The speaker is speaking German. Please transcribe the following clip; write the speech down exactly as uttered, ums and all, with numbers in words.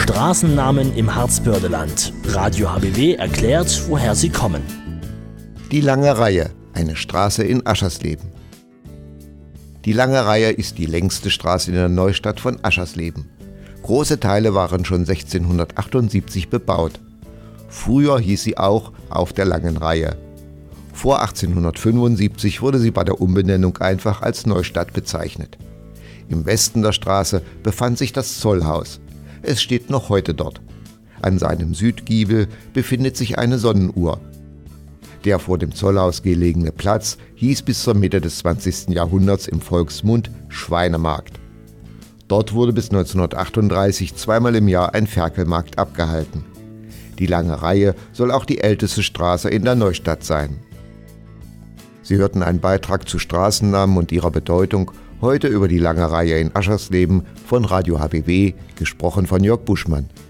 Straßennamen im Harzbördeland. Radio H B W erklärt, woher sie kommen. Die Lange Reihe, eine Straße in Aschersleben. Die Lange Reihe ist die längste Straße in der Neustadt von Aschersleben. Große Teile waren schon sechzehnhundertachtundsiebzig bebaut. Früher hieß sie auch Auf der Langen Reihe. Vor achtzehnhundertfünfundsiebzig wurde sie bei der Umbenennung einfach als Neustadt bezeichnet. Im Westen der Straße befand sich das Zollhaus. Es steht noch heute dort. An seinem Südgiebel befindet sich eine Sonnenuhr. Der vor dem Zollhaus gelegene Platz hieß bis zur Mitte des zwanzigsten Jahrhunderts im Volksmund Schweinemarkt. Dort wurde bis neunzehnhundertachtunddreißig zweimal im Jahr ein Ferkelmarkt abgehalten. Die Lange Reihe soll auch die älteste Straße in der Neustadt sein. Sie hörten einen Beitrag zu Straßennamen und ihrer Bedeutung, heute über die Lange Reihe in Aschersleben von Radio H B W, gesprochen von Jörg Buschmann.